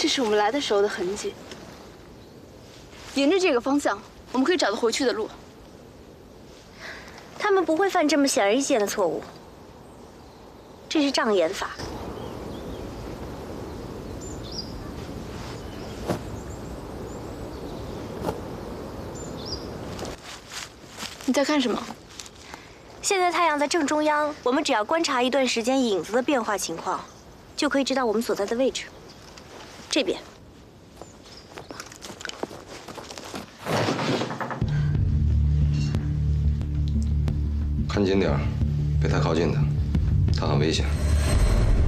这是我们来的时候的痕迹。沿着这个方向，我们可以找到回去的路。 他们不会犯这么显而易见的错误。这是障眼法。 你在看什么？ 现在太阳在正中央，我们只要观察一段时间影子的变化情况，就可以知道我们所在的位置。这边。 看紧点儿，别太靠近他，他很危险。